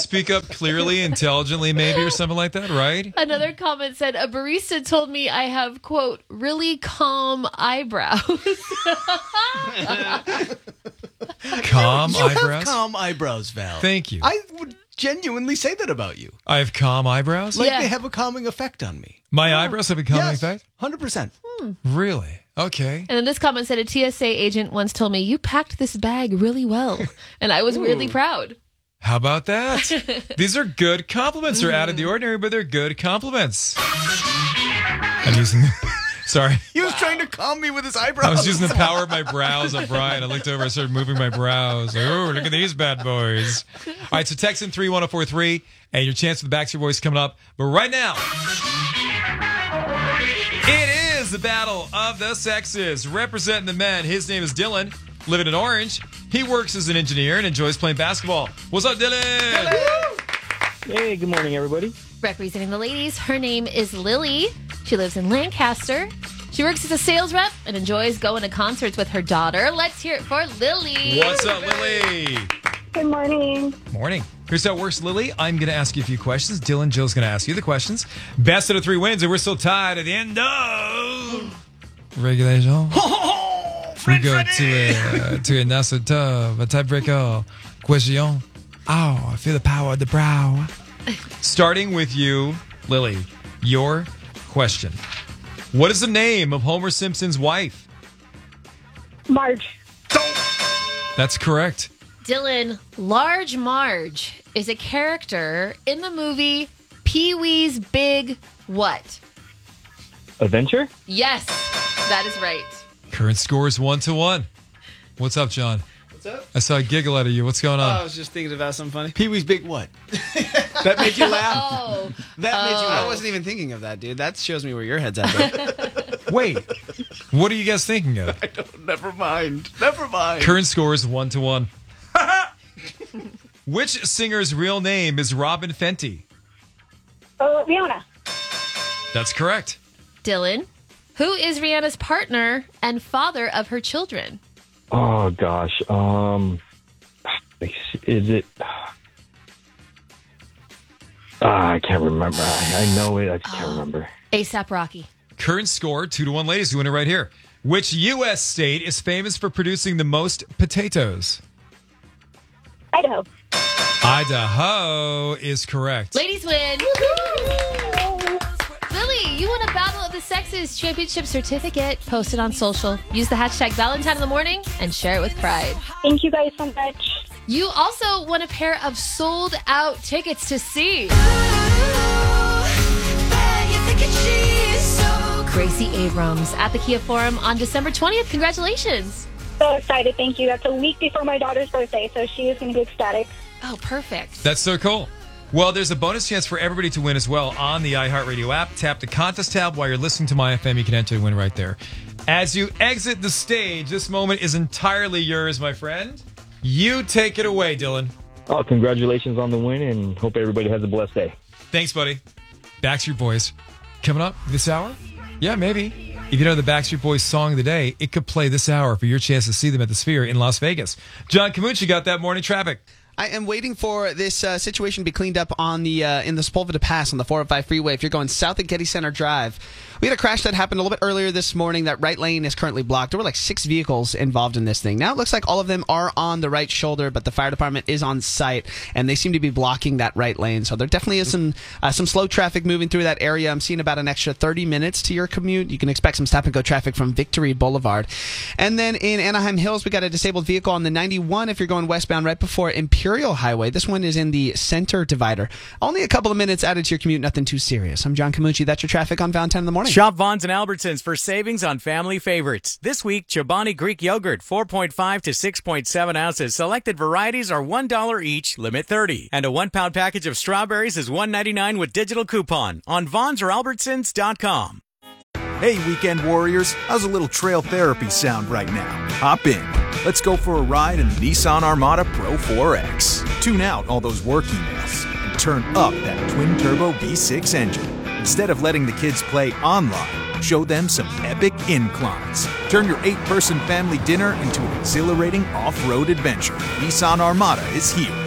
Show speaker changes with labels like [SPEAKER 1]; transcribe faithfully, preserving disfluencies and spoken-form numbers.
[SPEAKER 1] speak up clearly, intelligently, maybe, or something like that, right?
[SPEAKER 2] Another comment said, a barista told me I have, quote, really calm eyebrows.
[SPEAKER 1] Calm
[SPEAKER 3] you
[SPEAKER 1] eyebrows?
[SPEAKER 3] have calm eyebrows, Val.
[SPEAKER 1] Thank you.
[SPEAKER 3] I would genuinely say that about you.
[SPEAKER 1] I have calm eyebrows?
[SPEAKER 3] Like
[SPEAKER 2] Yeah.
[SPEAKER 3] they have a calming effect on me.
[SPEAKER 1] My eyebrows have a calming
[SPEAKER 3] Yes,
[SPEAKER 1] effect?
[SPEAKER 3] one hundred percent.
[SPEAKER 1] Really? Okay.
[SPEAKER 2] And then this comment said, a T S A agent once told me, you packed this bag really well. And I was weirdly proud.
[SPEAKER 1] How about that? These are good compliments. They're out of the ordinary, but they're good compliments. I'm using... Sorry.
[SPEAKER 3] He was trying to calm me with his eyebrows.
[SPEAKER 1] I was using the power of my brows on Brian. I looked over, I started moving my brows. Like, oh, look at these bad boys. All right, so text in three one oh four three, and your chance for the Backstreet Boys coming up. But right now, it is the Battle of the Sexes. Representing the men, his name is Dylan, living in Orange. He works as an engineer and enjoys playing basketball. What's up, Dylan?
[SPEAKER 4] Hey, good morning, everybody.
[SPEAKER 2] Representing the ladies, her name is Lily. She lives in Lancaster. She works as a sales rep and enjoys going to concerts with her daughter. Let's hear it for Lily.
[SPEAKER 1] What's up, Lily?
[SPEAKER 5] Good morning.
[SPEAKER 1] Morning. Here's how it works, Lily. I'm going to ask you a few questions. Dylan, Jill's going to ask you the questions. Best of the three wins, and we're still tied at the end of regulation. We go to a to a nice tub, a tiebreaker question. Oh, I feel the power of the brow. Starting with you, Lily. Your question. What is the name of Homer Simpson's wife?
[SPEAKER 5] Marge.
[SPEAKER 1] That's correct.
[SPEAKER 2] Dylan, Large Marge is a character in the movie Pee-wee's Big what?
[SPEAKER 4] Adventure?
[SPEAKER 2] Yes, that is right.
[SPEAKER 1] Current score is one to one. What's up, John?
[SPEAKER 6] What's up?
[SPEAKER 1] I saw a giggle out of you. What's going
[SPEAKER 6] Oh, I
[SPEAKER 1] on?
[SPEAKER 6] was just thinking about something funny.
[SPEAKER 3] Pee-wee's Big what? That made you laugh?
[SPEAKER 2] Oh,
[SPEAKER 3] That made you
[SPEAKER 6] I
[SPEAKER 3] laugh?
[SPEAKER 6] wasn't even thinking of that, dude. That shows me where your head's at, though.
[SPEAKER 1] Wait, what are you guys thinking of?
[SPEAKER 3] I don't, never mind. Never mind.
[SPEAKER 1] Current score is one to one. Which singer's real name is Robin Fenty?
[SPEAKER 5] Oh, Rihanna.
[SPEAKER 1] That's correct.
[SPEAKER 2] Dylan, who is Rihanna's partner and father of her children?
[SPEAKER 4] Oh, gosh. Um, is it... Ah, I can't remember. I, I know it. I just can't remember.
[SPEAKER 2] A$AP Rocky.
[SPEAKER 1] Current score, two to one, ladies. Doing it right here. Which U S state is famous for producing the most potatoes?
[SPEAKER 5] Idaho.
[SPEAKER 1] Idaho is correct.
[SPEAKER 2] Ladies win. Lily, you won a Battle of the Sexes championship certificate. Post it on social. Use the hashtag Valentine in the morning and share it with pride.
[SPEAKER 5] Thank you guys so much.
[SPEAKER 2] You also won a pair of sold out tickets to see Gracie Abrams at the Kia Forum on December twentieth. Congratulations.
[SPEAKER 5] So excited. Thank you. That's a week before my daughter's birthday, so she is going to be ecstatic.
[SPEAKER 2] Oh, perfect.
[SPEAKER 1] That's so cool. Well, there's a bonus chance for everybody to win as well on the iHeartRadio app. Tap the contest tab while you're listening to My F M. You can enter to win right there. As you exit the stage, this moment is entirely yours, my friend. You take it away, Dylan.
[SPEAKER 4] Oh, congratulations on the win, and hope everybody has a blessed day.
[SPEAKER 1] Thanks, buddy. Backstreet Boys. Coming up this hour? Yeah, maybe. If you know the Backstreet Boys song of the day, it could play this hour for your chance to see them at the Sphere in Las Vegas. John Camucci got that morning traffic.
[SPEAKER 6] I am waiting for this uh, situation to be cleaned up on the uh, in the Sepulveda Pass on the four oh five freeway. If you're going south at Getty Center Drive, we had a crash that happened a little bit earlier this morning. That right lane is currently blocked. There were like six vehicles involved in this thing. Now it looks like all of them are on the right shoulder, but the fire department is on site, and they seem to be blocking that right lane. So there definitely is some uh, some slow traffic moving through that area. I'm seeing about an extra thirty minutes to your commute. You can expect some stop-and-go traffic from Victory Boulevard. And then in Anaheim Hills, we got a disabled vehicle on the ninety-one if you're going westbound right before Imperial Highway. This one is in the center divider. Only a couple of minutes added to your commute, nothing too serious. I'm John Camucci. That's your traffic on Valentine in the morning.
[SPEAKER 7] Shop Vons and Albertsons for savings on family favorites. This week, Chobani Greek yogurt, four point five to six point seven ounces. Selected varieties are one dollar each, limit thirty. And a one-pound package of strawberries is one ninety-nine with digital coupon on Vons or Albertsons dot com.
[SPEAKER 8] Hey, weekend warriors, how's a little trail therapy sound right now? Hop in. Let's go for a ride in the Nissan Armada Pro four X. Tune out all those work emails and turn up that twin-turbo V six engine. Instead of letting the kids play online, show them some epic inclines. Turn your eight-person family dinner into an exhilarating off-road adventure. Nissan Armada is here.